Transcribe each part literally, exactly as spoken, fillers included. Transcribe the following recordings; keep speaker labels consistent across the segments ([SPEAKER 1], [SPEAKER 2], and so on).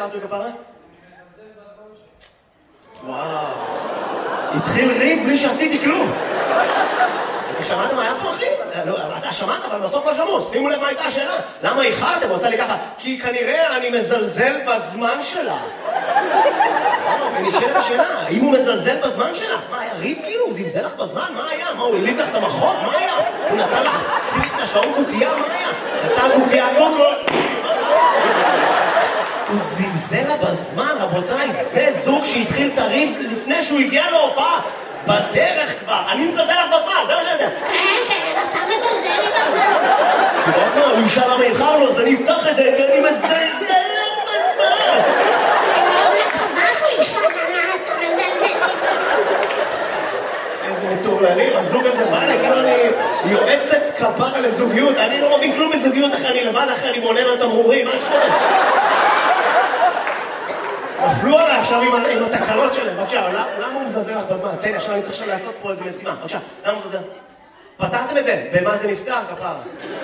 [SPEAKER 1] רצו כפרה? וואו. התחיל ריב בלי שעשיתי כלום. אתה שמעת מה היה פה, אחי? אתה שמעת, אבל בסוף לא שמעו. שימו לב מה הייתה השאלה. למה איחרתם? הוא עושה לי ככה. כי כנראה אני מזלזל בזמן שלה. ונשאלת השאלה, האם הוא מזלזל בזמן שלה? מה, היה ריב כאילו? הוא זלזל לך בזמן? מה היה? מה, הוא הליב לך את המחות? מה היה? הוא נתן לך סימית מהשעון קוקייה? מה היה? יצא קוקייה קוקול. הוא זלזל לה בזמן, רבותיי. זה זוג שהתחיל את הריב לפני שהוא הגיע להופעה. בדרך כבר, אני מזלזל לך בזמן, זה מה שזה.
[SPEAKER 2] כן, כן, אתה מזלזל לי בזמן.
[SPEAKER 1] אתה יודעת מה, הוא ישאל למה איחרנו, אז אני אפתח את זה, כי אני מזלזל לך בזמן.
[SPEAKER 2] אני מקווה שהוא ישאל למה אתה מזלזל לי בזמן.
[SPEAKER 1] איזה מטורללים, הזוג הזה בא לי, כאילו אני יועצת כפרה לזוגיות, אני לא מבין כלום בזוגיות אחרי, אני לבד אחרי, אני מונן על תמרורים, מה שקורה? נפלו עליי עכשיו עם התקלות שלהם, בבקשה, למה הוא מזלזל לך בזמן? תן לי, עכשיו אני צריך עכשיו לעשות פה איזה משימה, בבקשה, למה הוא מזלזל? פתרתם את זה? במה זה נפתר, כפרה?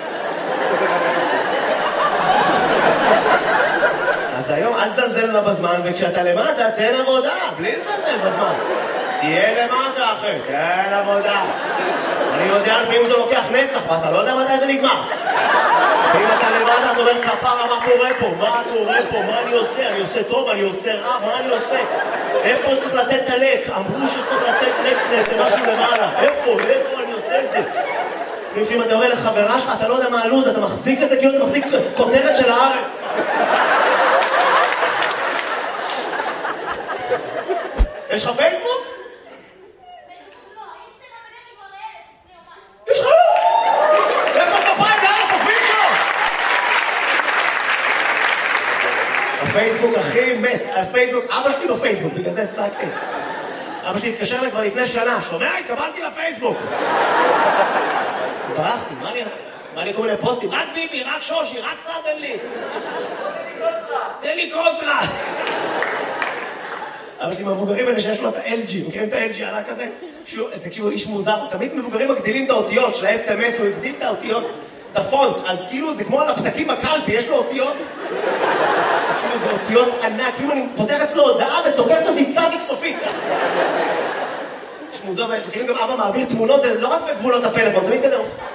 [SPEAKER 1] אז היום אל תזלזל לה בזמן, וכשאתה למטה, תן עבודה, בלי לזלזל בזמן. תהיה למטה, אחי, תן עבודה. אני יודע לפעמים זה לוקח נצח, ואתה לא יודע מתי זה נגמר. ואם אתה למטה, אתה אומר, כפרה, מה קורה פה? מה קורה פה? מה אני עושה? אני עושה טוב, אני עושה רע, מה אני עושה? איפה צריך לתת את הלק? אמרו שצריך לתת לק לזה משהו למעלה. איפה? איפה אני עושה את זה? לפעמים אתה אומר לחברה שלך, אתה לא יודע מה הלוז, אתה מחזיק את זה כאילו אתה מחזיק כותרת של הארץ. יש לך פייסבוק? יש לך? איפה כפיים דרך הפרופיל שלו? הפייסבוק הכי מת, הפייסבוק, אבא שלי בפייסבוק, בגלל זה הפסקתי. אבא שלי התקשר אליי כבר לפני שנה, שומע? התקבלתי לפייסבוק. אז ברחתי, מה אני אעשה? מה אני כל מיני פוסטים? רק ביבי, רק שושי, רק סאדנלי. תן לי קונטרה. אבל עם המבוגרים האלה שיש לו את ה-אל ג'י, מכירים את ה-אל ג'י עלה כזה? תקשיבו, איש מוזר, תמיד מבוגרים מגדילים את האותיות של ה-אס אם אס, הוא הגדיל את האותיות, את הפונט, אז כאילו זה כמו על הפתקים בקלפי, יש לו אותיות. תקשיבו, זה אותיות ענק, כאילו אני פותח אצלו הודעה ותוקפת אותי צדיק סופית. יש מוזר, ומכירים גם אבא מעביר תמונות, זה לא רק בגבולות הפלאפון, זה מתקדם.